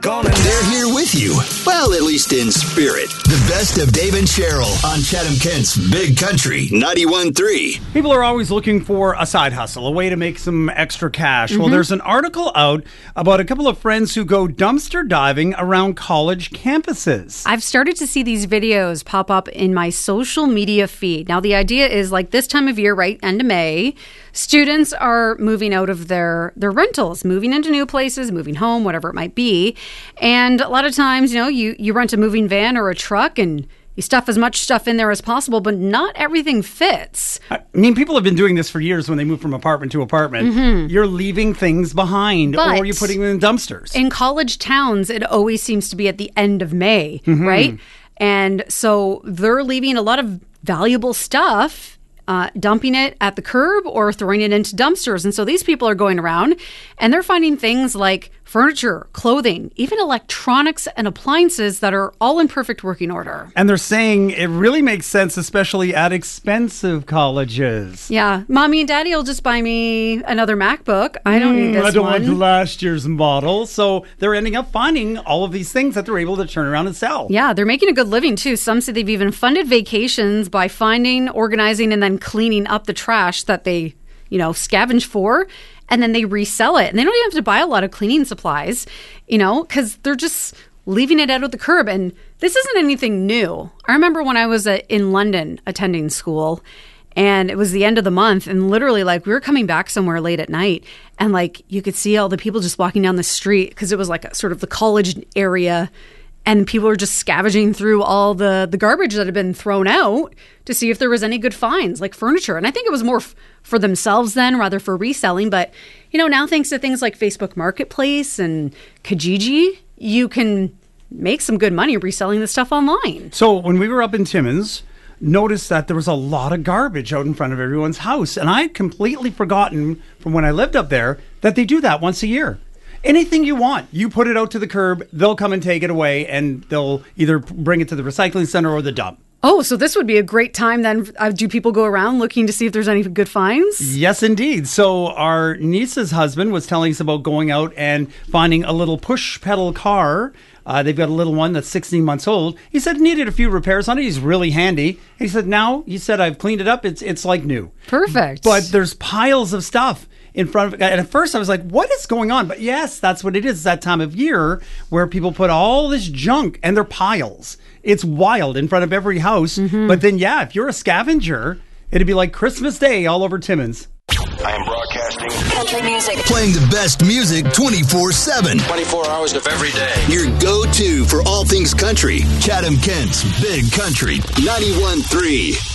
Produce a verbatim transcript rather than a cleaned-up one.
Gonna They're here with you. Well, at least in spirit. The best of Dave and Cheryl on Chatham Kent's Big Country ninety-one point three. People are always looking for a side hustle, a way to make some extra cash. Mm-hmm. Well, there's an article out about a couple of friends who go dumpster diving around college campuses. I've started to see these videos pop up in my social media feed. Now, the idea is like this time of year, right, end of May, students are moving out of their, their rentals, moving into new places, moving home, whatever it might be. And a lot of times, you know, you, you rent a moving van or a truck and you stuff as much stuff in there as possible, but not everything fits. I mean, people have been doing this for years when they move from apartment to apartment. Mm-hmm. You're leaving things behind, but or you're putting them in dumpsters. In college towns, it always seems to be at the end of May, mm-hmm. right? And so they're leaving a lot of valuable stuff, uh, dumping it at the curb or throwing it into dumpsters. And so these people are going around and they're finding things like furniture, clothing, even electronics and appliances that are all in perfect working order. And they're saying it really makes sense, especially at expensive colleges. Yeah. Mommy and Daddy will just buy me another MacBook. I don't mm, need this I don't one. want last year's model. So they're ending up finding all of these things that they're able to turn around and sell. Yeah, they're making a good living too. Some say they've even funded vacations by finding, organizing, and then cleaning up the trash that they, you know, scavenge for. And then they resell it. And they don't even have to buy a lot of cleaning supplies, you know, because they're just leaving it out at the curb. And this isn't anything new. I remember when I was uh, in London attending school, and it was the end of the month. And literally, like, we were coming back somewhere late at night. And, like, you could see all the people just walking down the street because it was, like, a, sort of the college area. And people were just scavenging through all the, the garbage that had been thrown out to see if there was any good finds, like furniture. And I think it was more f- for themselves then, rather for reselling. But, you know, now thanks to things like Facebook Marketplace and Kijiji, you can make some good money reselling this stuff online. So when we were up in Timmins, noticed that there was a lot of garbage out in front of everyone's house. And I had completely forgotten from when I lived up there that they do that once a year. Anything you want, you put it out to the curb, they'll come and take it away, and they'll either bring it to the recycling center or the dump. Oh, so this would be a great time then. Uh, do people go around looking to see if there's any good finds? Yes, indeed. So our niece's husband was telling us about going out and finding a little push pedal car. Uh, they've got a little one that's sixteen months old. He said it needed a few repairs on it. He's really handy. He said, now, he said, I've cleaned it up. It's it's like new. Perfect. But there's piles of stuff in front of it. And at first I was like, what is going on? But yes, that's what it is. It's that time of year where people put all this junk and they're piles. It's wild in front of every house. Mm-hmm. But then, yeah, if you're a scavenger, it'd be like Christmas Day all over Timmins. I am broadcasting country music, playing the best music twenty-four seven. twenty-four hours of every day. Your go-to for all things country. Chatham Kent's Big Country ninety-one point three.